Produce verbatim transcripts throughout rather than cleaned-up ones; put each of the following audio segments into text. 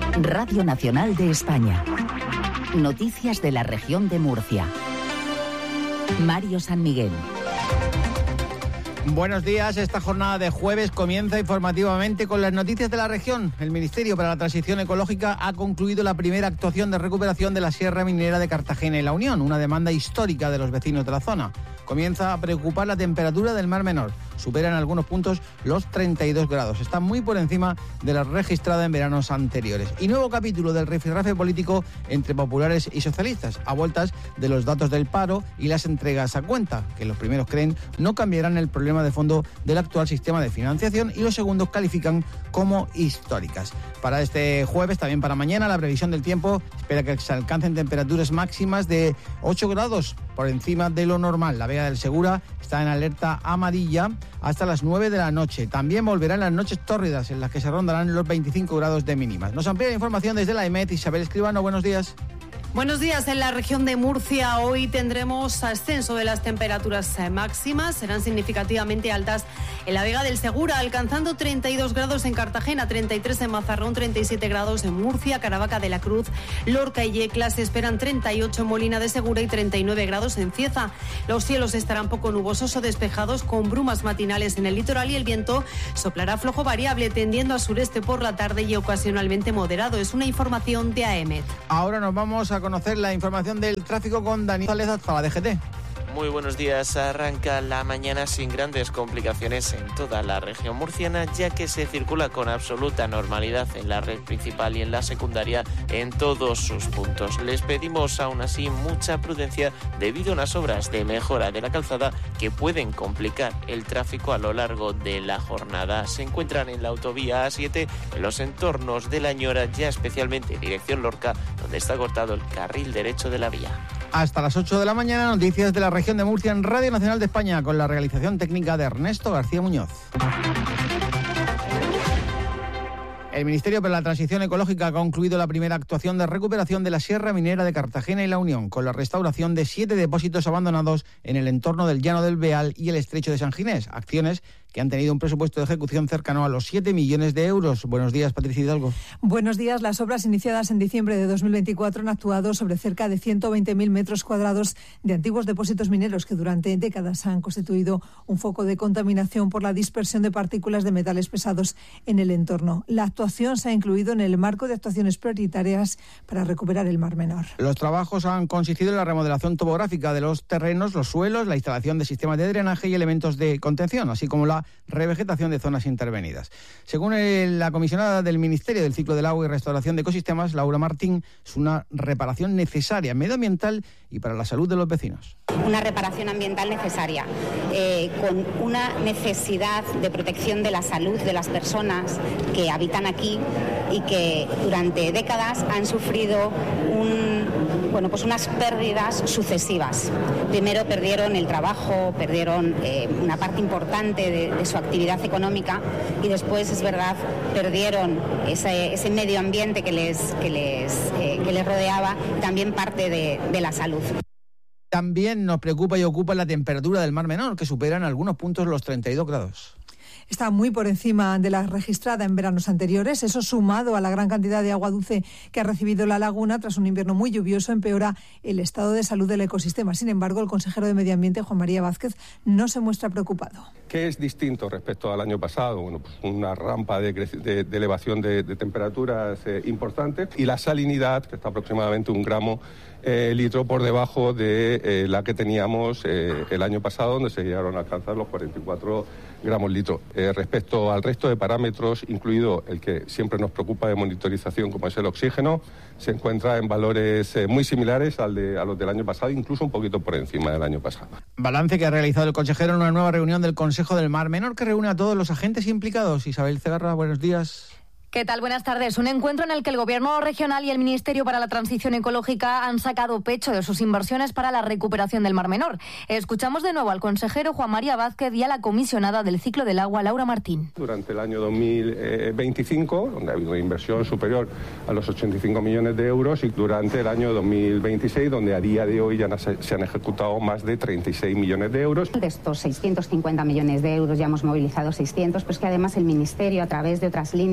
Radio Nacional de España. Noticias de la región de Murcia. Mario San Miguel. Buenos días, esta jornada de jueves comienza informativamente con las noticias de la región. El Ministerio para la Transición Ecológica ha concluido la primera actuación de recuperación de la Sierra Minera de Cartagena y La Unión, una demanda histórica de los vecinos de la zona. Comienza a preocupar la temperatura del Mar Menor. Supera en algunos puntos los treinta y dos grados. Está muy por encima de la registrada en veranos anteriores. Y nuevo capítulo del rifirrafe político entre populares y socialistas, a vueltas de los datos del paro y las entregas a cuenta, que los primeros creen no cambiarán el problema de fondo del actual sistema de financiación y los segundos califican como históricas. Para este jueves, también para mañana, la previsión del tiempo espera que se alcancen temperaturas máximas de ocho grados por encima de lo normal. La Vega del Segura está en alerta amarilla hasta las nueve de la noche. También volverán las noches tórridas en las que se rondarán los veinticinco grados de mínimas. Nos amplía la información desde la E M E T. Isabel Escribano, buenos días. Buenos días. En la región de Murcia hoy tendremos ascenso de las temperaturas máximas. Serán significativamente altas en la Vega del Segura, alcanzando treinta y dos grados en Cartagena, treinta y tres en Mazarrón, treinta y siete grados en Murcia, Caravaca de la Cruz, Lorca y Yecla. Se esperan treinta y ocho en Molina de Segura y treinta y nueve grados en Cieza. Los cielos estarán poco nubosos o despejados con brumas matinales en el litoral y el viento soplará flojo variable tendiendo a sureste por la tarde y ocasionalmente moderado. Es una información de A E M E T. Ahora nos vamos a conocer la información del tráfico con Daniel González para la D G T. Muy buenos días. Arranca la mañana sin grandes complicaciones en toda la región murciana, ya que se circula con absoluta normalidad en la red principal y en la secundaria en todos sus puntos. Les pedimos aún así mucha prudencia debido a unas obras de mejora de la calzada que pueden complicar el tráfico a lo largo de la jornada. Se encuentran en la autovía A siete, en los entornos de La Ñora, ya especialmente en dirección Lorca, donde está cortado el carril derecho de la vía. Hasta las ocho de la mañana, noticias de la región de Murcia en Radio Nacional de España, con la realización técnica de Ernesto García Muñoz. El Ministerio para la Transición Ecológica ha concluido la primera actuación de recuperación de la Sierra Minera de Cartagena y La Unión, con la restauración de siete depósitos abandonados en el entorno del Llano del Beal y el Estrecho de San Ginés, acciones que han tenido un presupuesto de ejecución cercano a los siete millones de euros. Buenos días, Patricia Hidalgo. Buenos días. Las obras iniciadas en diciembre de dos mil veinticuatro han actuado sobre cerca de ciento veinte mil metros cuadrados de antiguos depósitos mineros que durante décadas han constituido un foco de contaminación por la dispersión de partículas de metales pesados en el entorno. La actuación se ha incluido en el marco de actuaciones prioritarias para recuperar el Mar Menor. Los trabajos han consistido en la remodelación topográfica de los terrenos, los suelos, la instalación de sistemas de drenaje y elementos de contención, así como la revegetación de zonas intervenidas. Según el, la comisionada del Ministerio del Ciclo del Agua y Restauración de Ecosistemas, Laura Martín, es una reparación necesaria, medioambiental y para la salud de los vecinos. Una reparación ambiental necesaria, eh, con una necesidad de protección de la salud de las personas que habitan aquí y que durante décadas han sufrido un, bueno, pues unas pérdidas sucesivas. Primero perdieron el trabajo, perdieron eh, una parte importante de, de su actividad económica y después, es verdad, perdieron ese, ese medio ambiente que les, que les, eh, que les rodeaba, también parte de, de la salud. También nos preocupa y ocupa la temperatura del Mar Menor, que supera en algunos puntos los treinta y dos grados. Está muy por encima de la registrada en veranos anteriores. Eso, sumado a la gran cantidad de agua dulce que ha recibido la laguna tras un invierno muy lluvioso, empeora el estado de salud del ecosistema. Sin embargo, el consejero de Medio Ambiente, Juan María Vázquez, no se muestra preocupado. ¿Qué es distinto respecto al año pasado? Bueno, pues una rampa de, de, de elevación de, de temperaturas eh, importante, y la salinidad, que está aproximadamente un gramo eh, litro por debajo de eh, la que teníamos eh, el año pasado, donde se llegaron a alcanzar los cuarenta y cuatro gramos litro. Eh, respecto al resto de parámetros, incluido el que siempre nos preocupa de monitorización, como es el oxígeno, se encuentra en valores eh, muy similares al de, a los del año pasado, incluso un poquito por encima del año pasado. Balance que ha realizado el consejero en una nueva reunión del Consejo del Mar Menor, que reúne a todos los agentes implicados. Isabel Cegarra, buenos días. ¿Qué tal? Buenas tardes. Un encuentro en el que el Gobierno regional y el Ministerio para la Transición Ecológica han sacado pecho de sus inversiones para la recuperación del Mar Menor. Escuchamos de nuevo al consejero Juan María Vázquez y a la comisionada del Ciclo del Agua, Laura Martín. Durante el año dos mil veinticinco, donde ha habido una inversión superior a los ochenta y cinco millones de euros, y durante el año dos mil veintiséis, donde a día de hoy ya se han ejecutado más de treinta y seis millones de euros. De estos seiscientos cincuenta millones de euros ya hemos movilizado seiscientos, pero es que además el Ministerio, a través de otras líneas y a través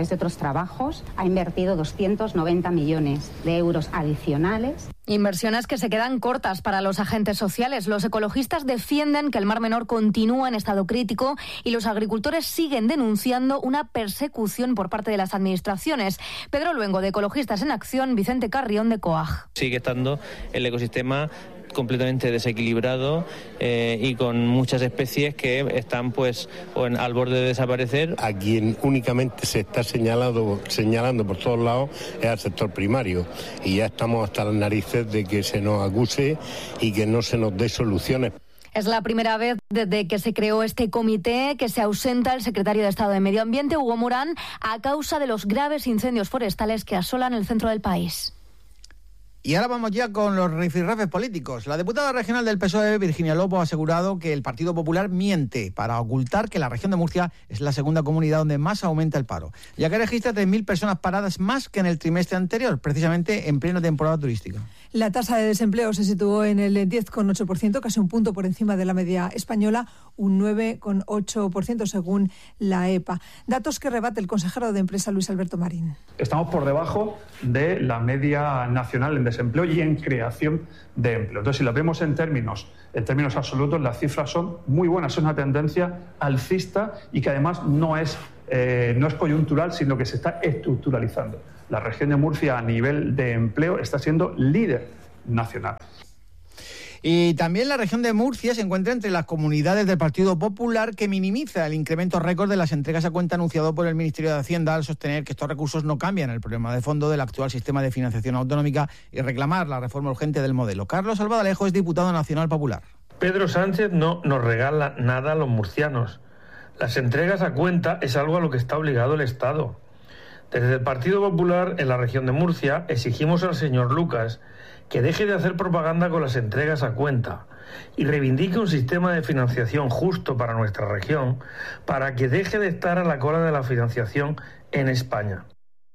través de otros trabajos, ha invertido doscientos noventa millones de euros adicionales. Inversiones que se quedan cortas para los agentes sociales. Los ecologistas defienden que el Mar Menor continúa en estado crítico y los agricultores siguen denunciando una persecución por parte de las administraciones. Pedro Luengo, de Ecologistas en Acción, Vicente Carrión, de COAG. Sigue estando el ecosistema completamente desequilibrado eh, y con muchas especies que están pues en, al borde de desaparecer. A quien únicamente se está señalado, señalando por todos lados es al sector primario, y ya estamos hasta las narices de que se nos acuse y que no se nos dé soluciones. Es la primera vez desde que se creó este comité que se ausenta el secretario de Estado de Medio Ambiente, Hugo Morán, a causa de los graves incendios forestales que asolan el centro del país. Y ahora vamos ya con los rifirrafes políticos. La diputada regional del P S O E, Virginia Lopo, ha asegurado que el Partido Popular miente para ocultar que la región de Murcia es la segunda comunidad donde más aumenta el paro, ya que registra tres mil personas paradas más que en el trimestre anterior, precisamente en plena temporada turística. La tasa de desempleo se situó en el diez coma ocho por ciento, casi un punto por encima de la media española, un nueve coma ocho por ciento según la E P A. Datos que rebate el consejero de Empresa, Luis Alberto Marín. Estamos por debajo de la media nacional en desempleo y en creación de empleo. Entonces, si lo vemos en términos, en términos absolutos, las cifras son muy buenas. Es una tendencia alcista y que además no es, eh, no es coyuntural, sino que se está estructuralizando. La región de Murcia a nivel de empleo está siendo líder nacional. Y también la región de Murcia se encuentra entre las comunidades del Partido Popular, que minimiza el incremento récord de las entregas a cuenta anunciado por el Ministerio de Hacienda, al sostener que estos recursos no cambian el problema de fondo del actual sistema de financiación autonómica y reclamar la reforma urgente del modelo. Carlos Albadalejo es diputado nacional popular. Pedro Sánchez no nos regala nada a los murcianos. Las entregas a cuenta es algo a lo que está obligado el Estado. Desde el Partido Popular en la región de Murcia exigimos al señor Lucas que deje de hacer propaganda con las entregas a cuenta y reivindique un sistema de financiación justo para nuestra región, para que deje de estar a la cola de la financiación en España.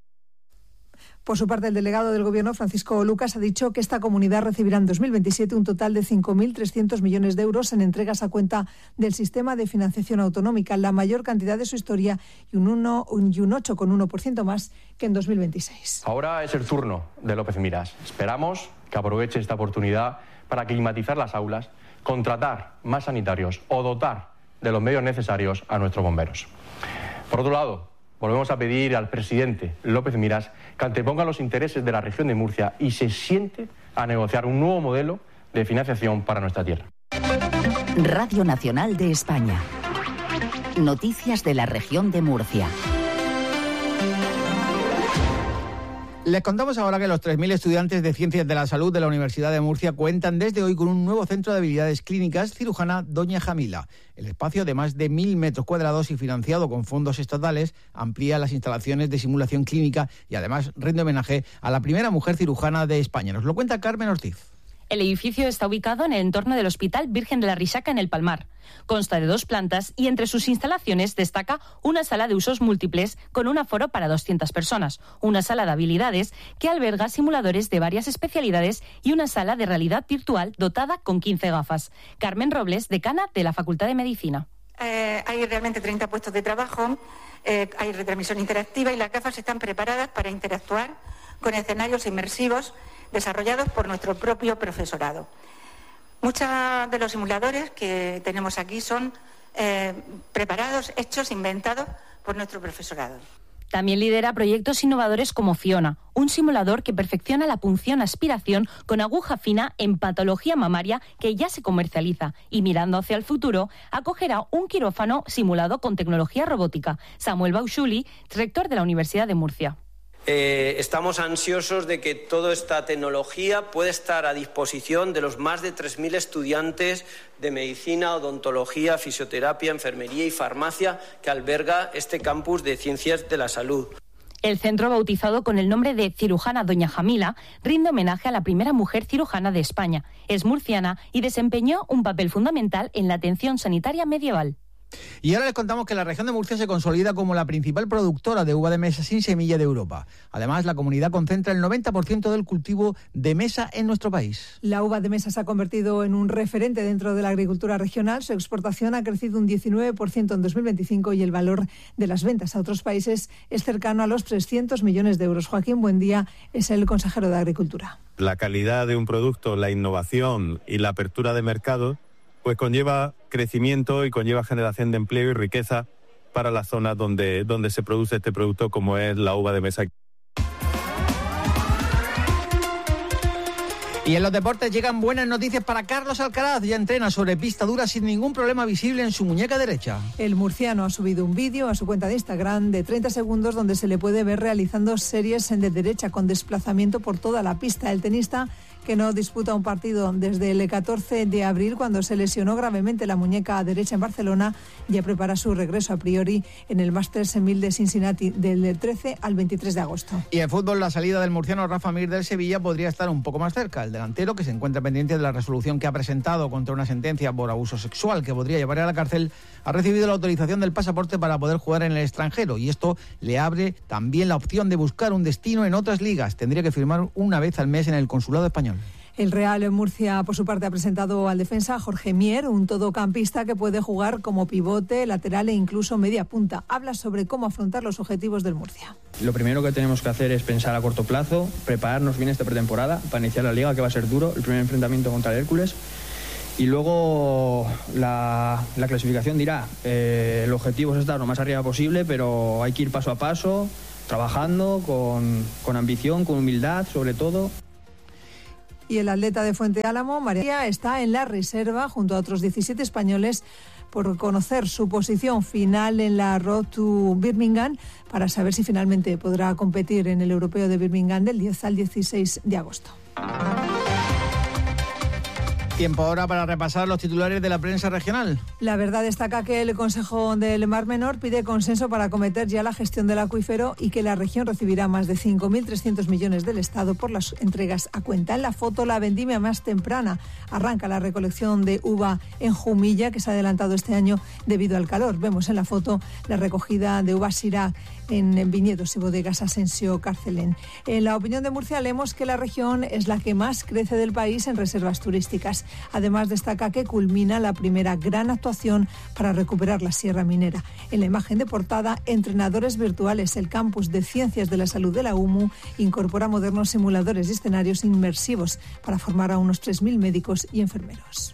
Por su parte, el delegado del Gobierno, Francisco Lucas, ha dicho que esta comunidad recibirá en dos mil veintisiete un total de cinco mil trescientos millones de euros en entregas a cuenta del sistema de financiación autonómica, la mayor cantidad de su historia y un, uno, y un ocho coma uno por ciento más que en dos mil veintiséis. Ahora es el turno de López Miras. Esperamos que aproveche esta oportunidad para climatizar las aulas, contratar más sanitarios o dotar de los medios necesarios a nuestros bomberos. Por otro lado, volvemos a pedir al presidente López Miras que anteponga los intereses de la región de Murcia y se siente a negociar un nuevo modelo de financiación para nuestra tierra. Radio Nacional de España. Noticias de la región de Murcia. Les contamos ahora que los tres mil estudiantes de Ciencias de la Salud de la Universidad de Murcia cuentan desde hoy con un nuevo centro de habilidades clínicas cirujana Doña Jamila. El espacio de más de mil metros cuadrados y financiado con fondos estatales amplía las instalaciones de simulación clínica y además rinde homenaje a la primera mujer cirujana de España. Nos lo cuenta Carmen Ortiz. El edificio está ubicado en el entorno del Hospital Virgen de la Risaca en el Palmar. Consta de dos plantas y entre sus instalaciones destaca una sala de usos múltiples con un aforo para doscientas personas, una sala de habilidades que alberga simuladores de varias especialidades y una sala de realidad virtual dotada con quince gafas. Carmen Robles, decana de la Facultad de Medicina. Eh, hay realmente treinta puestos de trabajo, eh, hay retransmisión interactiva y las gafas están preparadas para interactuar con escenarios inmersivos desarrollados por nuestro propio profesorado. Muchos de los simuladores que tenemos aquí son eh, preparados, hechos, inventados por nuestro profesorado. También lidera proyectos innovadores como Fiona, un simulador que perfecciona la punción-aspiración con aguja fina en patología mamaria que ya se comercializa y mirando hacia el futuro acogerá un quirófano simulado con tecnología robótica. Samuel Bauchuli, rector de la Universidad de Murcia. Eh, estamos ansiosos de que toda esta tecnología pueda estar a disposición de los más de tres mil estudiantes de medicina, odontología, fisioterapia, enfermería y farmacia que alberga este campus de Ciencias de la Salud. El centro, bautizado con el nombre de Cirujana Doña Jamila, rinde homenaje a la primera mujer cirujana de España. Es murciana y desempeñó un papel fundamental en la atención sanitaria medieval. Y ahora les contamos que la región de Murcia se consolida como la principal productora de uva de mesa sin semilla de Europa. Además, la comunidad concentra el noventa por ciento del cultivo de mesa en nuestro país. La uva de mesa se ha convertido en un referente dentro de la agricultura regional. Su exportación ha crecido un diecinueve por ciento en dos mil veinticinco y el valor de las ventas a otros países es cercano a los trescientos millones de euros. Joaquín Buendía es el consejero de Agricultura. La calidad de un producto, la innovación y la apertura de mercado pues conlleva crecimiento y conlleva generación de empleo y riqueza para las zonas donde, donde se produce este producto, como es la uva de mesa. Y en los deportes llegan buenas noticias para Carlos Alcaraz. Ya entrena sobre pista dura sin ningún problema visible en su muñeca derecha. El murciano ha subido un vídeo a su cuenta de Instagram de treinta segundos donde se le puede ver realizando series de derecha con desplazamiento por toda la pista. El tenista, que no disputa un partido desde el catorce de abril, cuando se lesionó gravemente la muñeca derecha en Barcelona, ya prepara su regreso a priori en el Masters mil de Cincinnati del trece al veintitrés de agosto. Y en fútbol, la salida del murciano Rafa Mir del Sevilla podría estar un poco más cerca. El delantero, que se encuentra pendiente de la resolución que ha presentado contra una sentencia por abuso sexual que podría llevar a la cárcel, ha recibido la autorización del pasaporte para poder jugar en el extranjero, y esto le abre también la opción de buscar un destino en otras ligas. Tendría que firmar una vez al mes en el consulado español. El Real Murcia, por su parte, ha presentado al defensa Jorge Mier, un todocampista que puede jugar como pivote, lateral e incluso media punta. Habla sobre cómo afrontar los objetivos del Murcia. Lo primero que tenemos que hacer es pensar a corto plazo, prepararnos bien esta pretemporada para iniciar la Liga, que va a ser duro, el primer enfrentamiento contra el Hércules. Y luego la, la clasificación dirá, eh, el objetivo es estar lo más arriba posible, pero hay que ir paso a paso, trabajando con, con ambición, con humildad, sobre todo. Y el atleta de Fuente Álamo, María, está en la reserva junto a otros diecisiete españoles por conocer su posición final en la Road to Birmingham para saber si finalmente podrá competir en el Europeo de Birmingham del diez al dieciséis de agosto. Tiempo ahora para repasar los titulares de la prensa regional. La Verdad destaca que el Consejo del Mar Menor pide consenso para acometer ya la gestión del acuífero y que la región recibirá más de cinco mil trescientos millones del Estado por las entregas a cuenta. En la foto, la vendimia más temprana. Arranca la recolección de uva en Jumilla, que se ha adelantado este año debido al calor. Vemos en la foto la recogida de uva Syrah en viñedos y bodegas Asensio Carcelén. En La Opinión de Murcia leemos que la región es la que más crece del país en reservas turísticas. Además, destaca que culmina la primera gran actuación para recuperar la Sierra Minera. En la imagen de portada, entrenadores virtuales. El campus de Ciencias de la Salud de la U M U incorpora modernos simuladores y escenarios inmersivos para formar a unos tres mil médicos y enfermeros.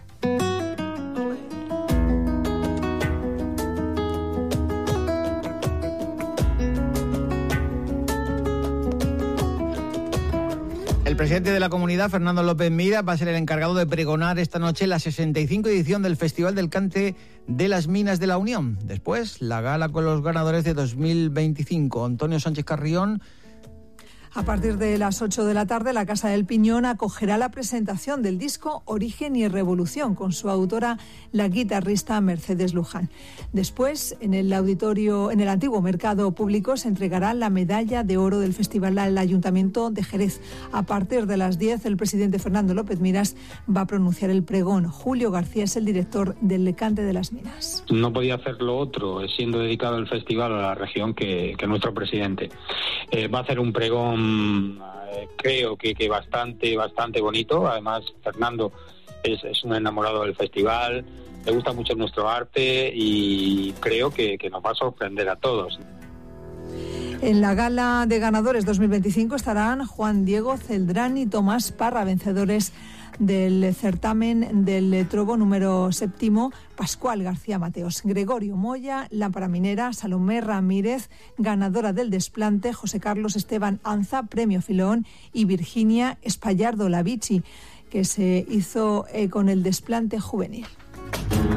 El presidente de la comunidad, Fernando López Mira, va a ser el encargado de pregonar esta noche la sesenta y cinco edición del Festival del Cante de las Minas de la Unión. Después, la gala con los ganadores de dos mil veinticinco. Antonio Sánchez Carrión. A partir de las ocho de la tarde, la Casa del Piñón acogerá la presentación del disco Origen y Revolución con su autora, la guitarrista Mercedes Luján. Después, en el auditorio, en el antiguo mercado público, se entregará la medalla de oro del festival al Ayuntamiento de Jerez. A partir de las diez, el presidente Fernando López Miras va a pronunciar el pregón. Julio García es el director del Cante de las Minas. No podía hacerlo otro, siendo dedicado el festival a la región, que, que nuestro presidente. Eh, va a hacer un pregón creo que, que bastante bastante bonito. Además, Fernando es, es un enamorado del festival, le gusta mucho nuestro arte y creo que, que nos va a sorprender a todos. En la gala de ganadores dos mil veinticinco estarán Juan Diego Celdrán y Tomás Parra, vencedores del certamen del Trobo número séptimo, Pascual García Mateos, Gregorio Moya, Lámpara Minera, Salomé Ramírez, ganadora del desplante, José Carlos Esteban Anza, premio Filón, y Virginia Espallardo Lavici, que se hizo eh, con el desplante juvenil.